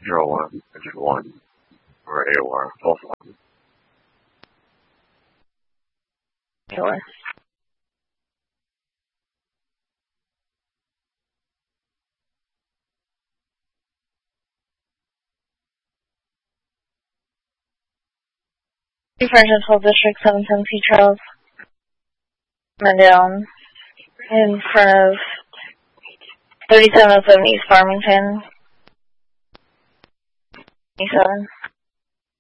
01, engine 1, for AOR, false alarm. Sure. Refreshes Full District 710 Charles. Man down in front of 3707 East Farmington. 27.